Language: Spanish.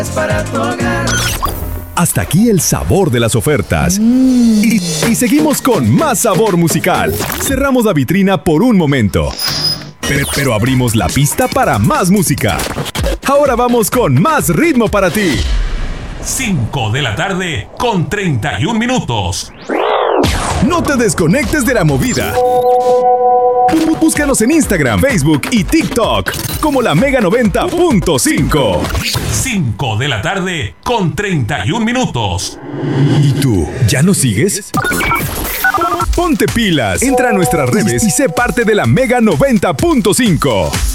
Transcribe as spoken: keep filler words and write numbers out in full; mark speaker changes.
Speaker 1: para tu hogar.
Speaker 2: Hasta aquí el sabor de las ofertas. Mm. Y, y seguimos con más sabor musical. Cerramos la vitrina por un momento. Pero, pero abrimos la pista para más música. Ahora vamos con más ritmo para ti.
Speaker 3: cinco de la tarde con treinta y un minutos.
Speaker 2: No te desconectes de la movida. Búscanos en Instagram, Facebook y TikTok como la Mega noventa punto cinco.
Speaker 3: cinco de la tarde con treinta y un minutos.
Speaker 2: ¿Y tú, ya nos sigues? Ponte pilas, entra a nuestras redes y sé parte de la Mega noventa punto cinco.